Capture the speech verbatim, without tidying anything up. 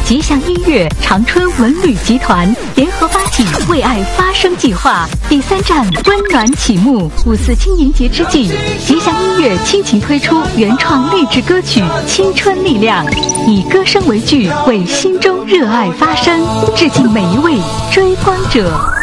吉祥音乐长春文旅集团联合发起为爱发声计划第三站温暖启幕。五四青年节之际，吉祥音乐倾情推出原创励志歌曲《青春力量》，以歌声为剧，为心中热爱发声，致敬每一位追光者。